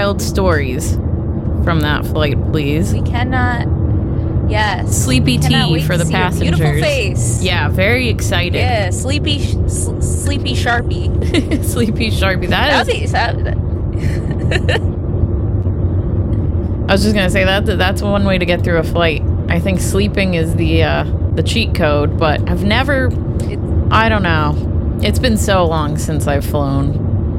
wild stories from that flight, please. We cannot. Yes. Sleepy tea for the passengers. Beautiful face. Yeah, very excited. Yeah, sleepy Sharpie. Sleepy Sharpie. I was just gonna say that's one way to get through a flight. I think sleeping is the cheat code, but I've never. I don't know. It's been so long since I've flown.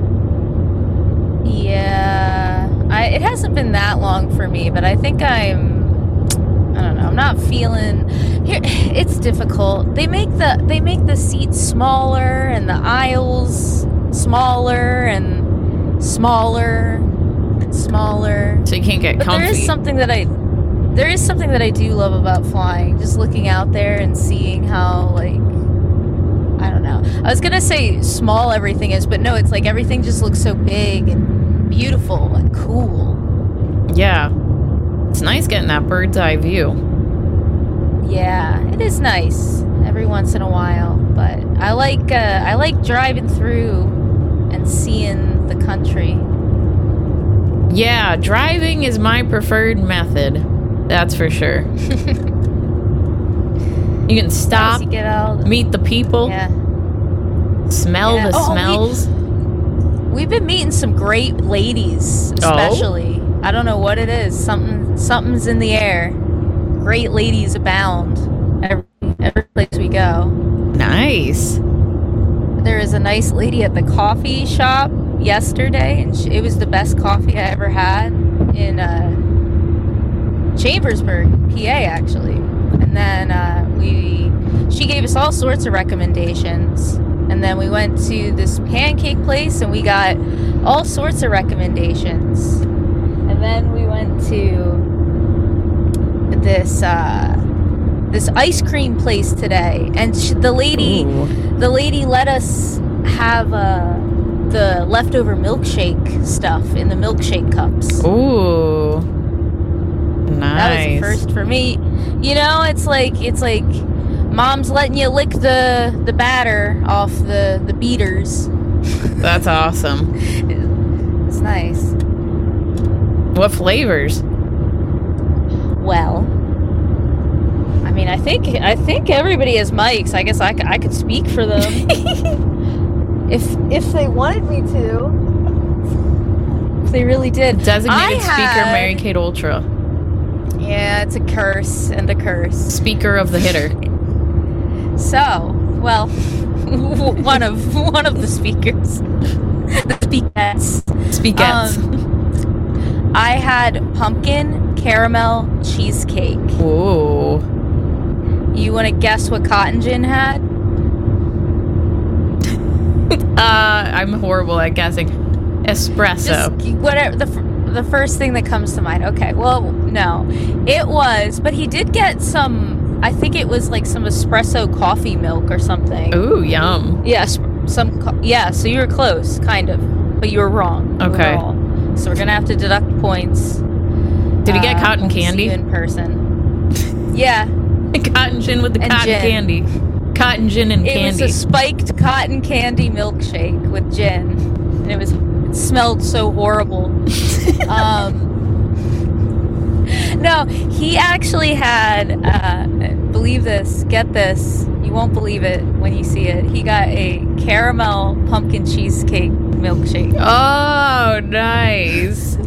Yeah, it hasn't been that long for me, but I think I don't know. I'm not feeling. Here, it's difficult. They make the seats smaller and the aisles smaller and smaller and smaller. So you can't get comfy. There is something that I do love about flying. Just looking out there and seeing how, like, I don't know. I was gonna say small everything is, but no, it's like everything just looks so big and beautiful and cool. Yeah. It's nice getting that bird's eye view. Yeah, it is nice every once in a while, but I like driving through and seeing the country. Yeah, driving is my preferred method. That's for sure. You can stop, meet the people, smell the smells. We've been meeting some great ladies, especially. Oh? I don't know what it is. Something's in the air. Great ladies abound every place we go. Nice. There was a nice lady at the coffee shop yesterday, and it was the best coffee I ever had in Chambersburg, PA, actually. And then she gave us all sorts of recommendations. And then we went to this pancake place, and we got all sorts of recommendations. And then we went to this ice cream place today, and the lady let us have the leftover milkshake stuff in the milkshake cups. Ooh, nice. That was the first for me. You know, it's like mom's letting you lick the batter off the beaters. That's awesome. It's nice. What flavors? Well, I mean, I think everybody has mics. I guess I could speak for them if they wanted me to. If they really did. Designated speaker, Mary Kate Ultra. Yeah, it's a curse and a curse. Speaker of the hitter. So, well, one of the speakers, the speakettes. I had pumpkin caramel cheesecake. Ooh. You want to guess what Cotton Gin had? I'm horrible at guessing. Espresso. Just whatever the first thing that comes to mind. Okay, well, no, it was, but he did get some. I think it was like some espresso coffee milk or something. Ooh, yum. Yes, so you were close, kind of, but you were wrong. Okay. So we're gonna have to deduct points. Did he get cotton candy? See you in person. Yeah. Cotton gin with the cotton candy. Cotton gin and candy. It was a spiked cotton candy milkshake with gin, and it smelled so horrible. No, he actually had, believe this, get this, you won't believe it when you see it. He got a caramel pumpkin cheesecake milkshake. Oh, nice.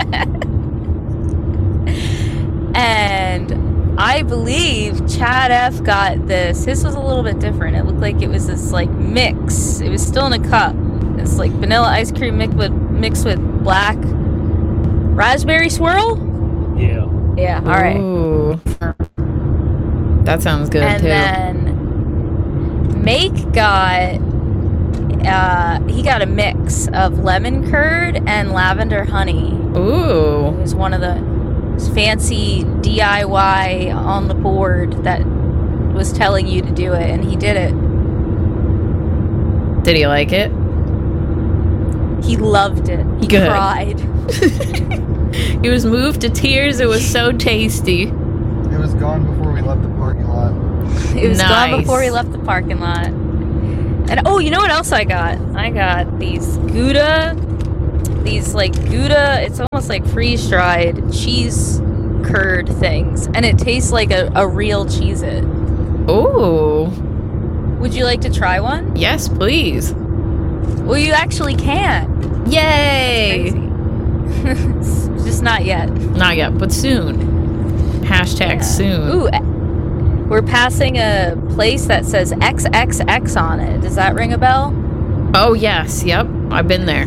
And I believe Chad F got this. His was a little bit different. It looked like it was this, like, mix. It was still in a cup. It's like vanilla ice cream mixed with black raspberry swirl. Yeah. Yeah, all right. Ooh. That sounds good, and too. And then Make got, he got a mix of lemon curd and lavender honey. Ooh. It was one of the fancy DIY on the board that was telling you to do it, and he did it. Did he like it? He loved it. He cried. He was moved to tears. It was so tasty. It was gone before we left the parking lot. It was gone before we left the parking lot. And oh, you know what else I got? I got these Gouda these like Gouda. It's almost like freeze-dried cheese curd things, and it tastes like a real Cheez-It. Ooh. Would you like to try one? Yes, please. Well, you actually can. Yay! Crazy. Just not yet. Not yet, but soon. Hashtag soon. Ooh, we're passing a place that says XXX on it. Does that ring a bell? Oh, yes. Yep. I've been there.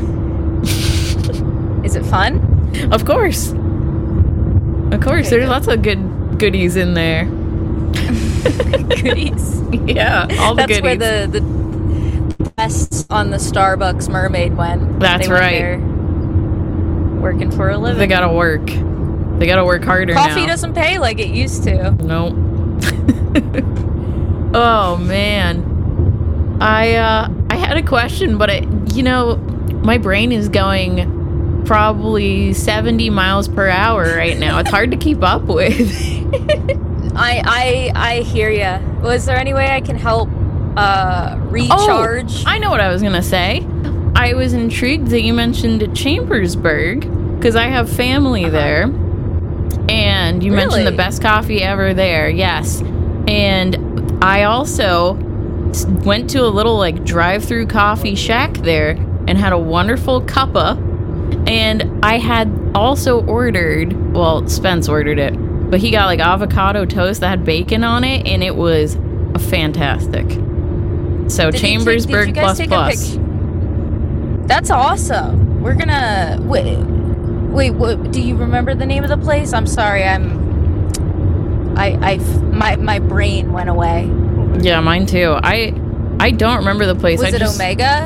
Is it fun? Of course. Of course. Okay, There's lots of good goodies in there. Goodies. Yeah, all the That's goodies. where the guests on the Starbucks Mermaid went. That's They went right. there working for a living. They gotta work. They gotta work harder now. Coffee doesn't pay like it used to. Nope. Oh man. I had a question, but my brain is going probably 70 miles per hour right now. It's hard to keep up with. I hear ya. Was there any way I can help recharge? Oh, I know what I was gonna say. I was intrigued that you mentioned Chambersburg because I have family there, and you mentioned the best coffee ever there. Yes, and I also went to a little like drive-through coffee shack there and had a wonderful cuppa. And I had also ordered, well, Spence ordered it, but he got like avocado toast that had bacon on it, and it was fantastic. So Did you Chambersburg guys take a plus. picture? That's awesome. We're gonna wait. What, do you remember the name of the place? I'm sorry. My brain went away. Yeah, mine too. I don't remember the place. Was it Omega?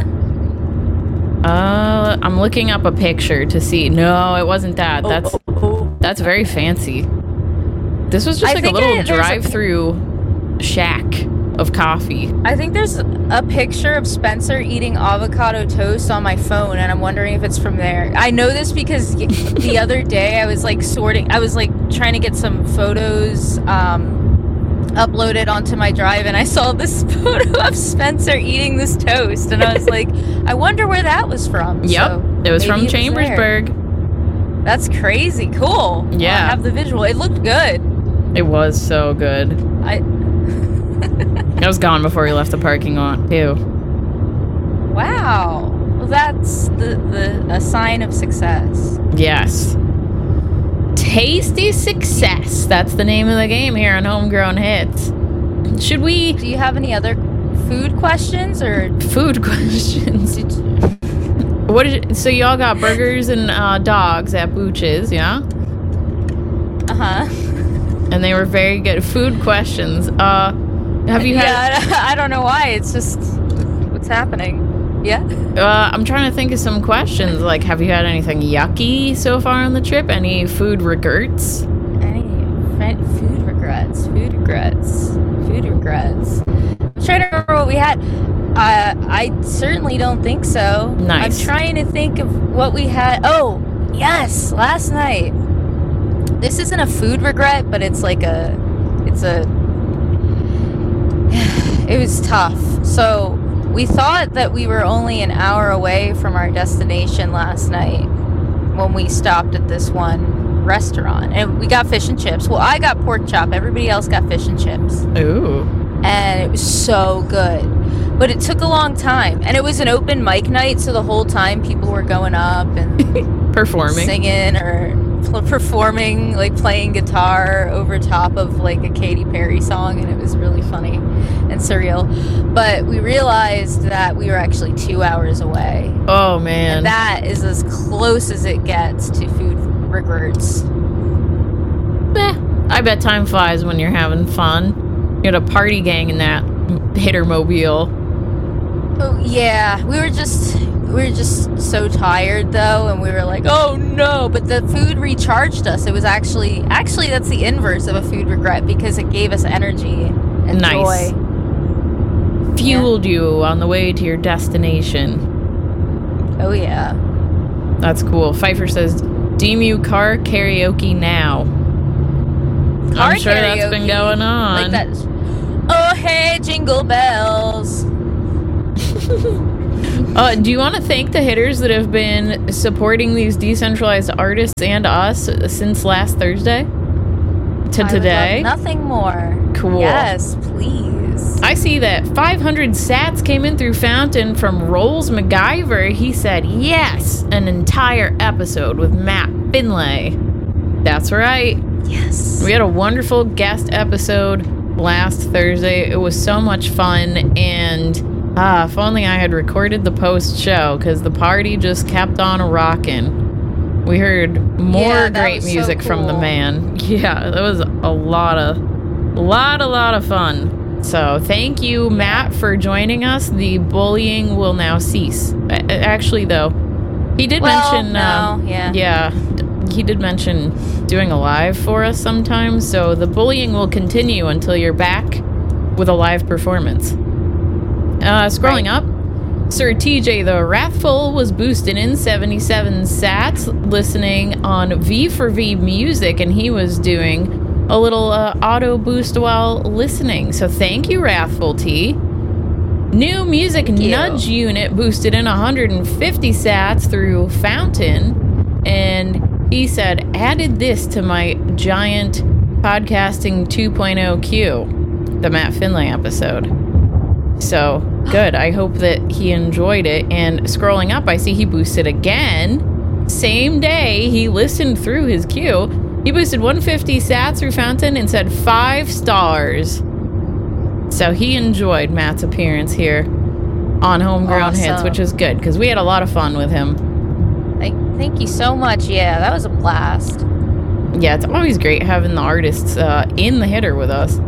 I'm looking up a picture to see. No, it wasn't that. That's very fancy. This was just like a little drive-through shack of coffee. I think there's a picture of Spencer eating avocado toast on my phone, and I'm wondering if it's from there. I know this because the other day I was like trying to get some photos uploaded onto my drive, and I saw this photo of Spencer eating this toast, and I was like, I wonder where that was from. Yep, So it was maybe from Chambersburg. That's crazy cool. Yeah. I have the visual. It looked good. It was so good. I was gone before we left the parking lot too. Wow. Well, that's a sign of success. Yes. Tasty Success. That's the name of the game here on Homegrown Hits. Should we... Do you have any other food questions or... Food questions. So y'all got burgers and dogs at Booch's, yeah? Uh-huh. And they were very good. Food questions. Have you had... Yeah, I don't know why. It's just... What's happening? Yeah? I'm trying to think of some questions. Like, have you had anything yucky so far on the trip? Any food regrets? Food regrets. Food regrets. Food regrets. I'm trying to remember what we had. I certainly don't think so. Nice. I'm trying to think of what we had. Oh, yes, last night. This isn't a food regret, but it was tough. So we thought that we were only an hour away from our destination last night when we stopped at this one restaurant, and we got fish and chips. Well, I got pork chop. Everybody else got fish and chips. Ooh. And it was so good. But it took a long time. And it was an open mic night, so the whole time people were going up and performing, singing or performing, like playing guitar over top of like a Katy Perry song, and it was really funny and surreal. But we realized that we were actually 2 hours away. Oh man. And that is as close as it gets to food regrets. I bet time flies when you're having fun. You had a party gang in that Hittermobile. Oh yeah, we were just so tired though, and we were like, oh no, but the food recharged us. It was actually that's the inverse of a food regret, because it gave us energy and nice. joy. Fueled you on the way to your destination. Oh yeah. That's cool. Pfeiffer says, DMU car karaoke now. Car I'm sure karaoke, that's been going on. Like that. Oh hey, jingle bells. Do you want to thank the hitters that have been supporting these decentralized artists and us since last Thursday to today? I would love nothing more. Cool. Yes, please. I see that 500 sats came in through Fountain from Rolls MacGyver. He said, yes, an entire episode with Matt Finlay. That's right. Yes. We had a wonderful guest episode last Thursday. It was so much fun, and if only I had recorded the post-show, because the party just kept on rocking. We heard more great music from the man. Yeah, that was a lot of fun. So thank you, Matt, for joining us. The bullying will now cease. Actually, though, he did mention... he did mention doing a live for us sometimes, so the bullying will continue until you're back with a live performance. Scrolling up, Sir TJ the Wrathful was boosted in 77 sats listening on V4V Music, and he was doing a little auto boost while listening. So thank you, Wrathful T. New Music Nudge Unit boosted in 150 sats through Fountain, and he said, added this to my giant podcasting 2.0 queue, the Matt Finlay episode. So, good. I hope that he enjoyed it. And scrolling up, I see he boosted again. Same day, he listened through his queue. He boosted 150 sats through Fountain and said 5 stars. So he enjoyed Matt's appearance here on Homegrown Hits, which is good, because we had a lot of fun with him. Thank you so much. Yeah, that was a blast. Yeah, it's always great having the artists in the hitter with us.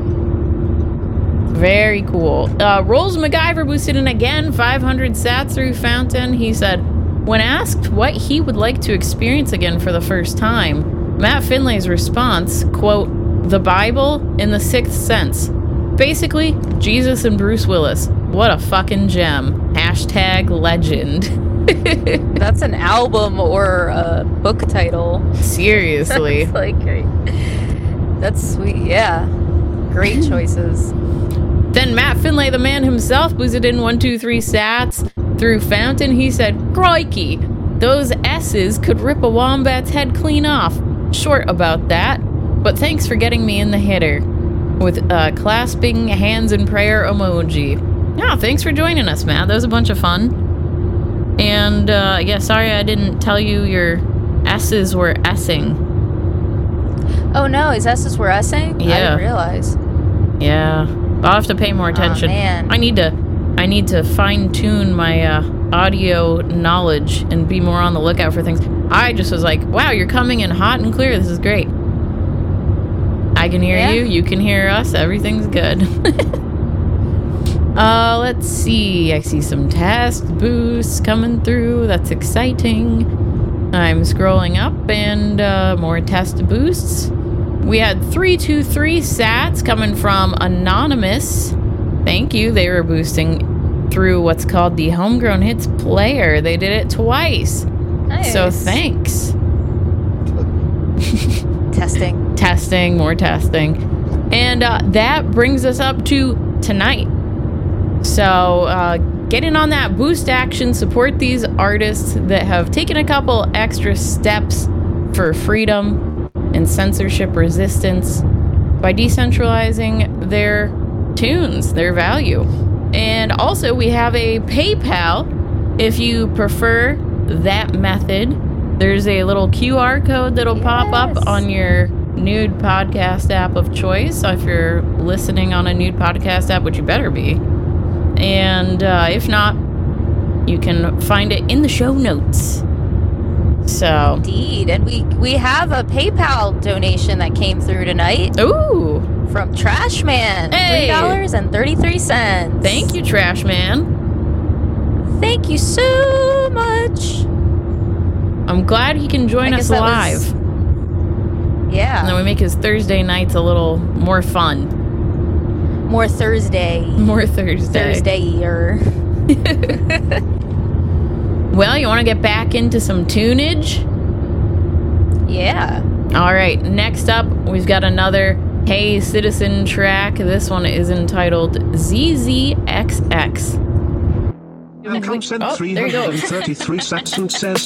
Very cool. Rolls MacGyver boosted in again, 500 sats through Fountain. He said, when asked what he would like to experience again for the first time, Matt Finlay's response, quote, the Bible in the Sixth Sense. Basically, Jesus and Bruce Willis. What a fucking gem. Hashtag legend. That's an album or a book title. Seriously. That's sweet. Yeah. Great choices. Then Matt Finlay, the man himself, boosted in 123 sats through Fountain. He said, crikey, those S's could rip a wombat's head clean off. Short about that, but thanks for getting me in the hitter. With clasping hands in prayer emoji. Yeah, thanks for joining us, Matt. That was a bunch of fun. And, sorry I didn't tell you your S's were S-ing. Oh, no, his S's were S-ing? Yeah. I didn't realize. Yeah. I'll have to pay more attention. Oh, man. I need to fine-tune my audio knowledge and be more on the lookout for things. I just was like, wow, you're coming in hot and clear. This is great. I can hear you. You can hear us. Everything's good. Let's see. I see some test boosts coming through. That's exciting. I'm scrolling up and more test boosts. We had 323 sats coming from Anonymous. Thank you. They were boosting through what's called the Homegrown Hits player. They did it twice. Nice. So thanks. Testing, more testing. And that brings us up to tonight. So get in on that boost action. Support these artists that have taken a couple extra steps for freedom and censorship resistance by decentralizing their tunes, their value. And also we have a PayPal if you prefer that method. There's a little QR code that'll pop up on your Nude podcast app of choice. So if you're listening on a Nude podcast app, which you better be, and if not, you can find it in the show notes. So indeed, and we have a PayPal donation that came through tonight. Ooh, from Trashman, hey. $3.33. Thank you, Trashman. Thank you so much. I'm glad he can join us live. Yeah. And then we make his Thursday nights a little more fun. More Thursday. Thursday-er. Well, you want to get back into some tunage? Yeah. All right. Next up, we've got another Hey Citizen track. This one is entitled ZZXX. Malcolm sent Oh, there you go. 333 sats and says